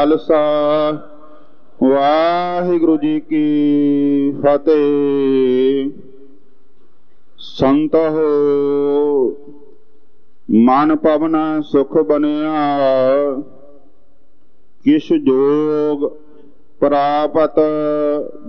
ਖਾਲਸਾ ਵਾਹਿਗੁਰੂ ਜੀ ਕੀ ਫਤਿਹ। ਸੰਤੋ ਮਨ ਪਵਨ ਸੁਖ ਬਨਿਆ, ਕਿਛ ਜੋਗ ਪ੍ਰਾਪਤ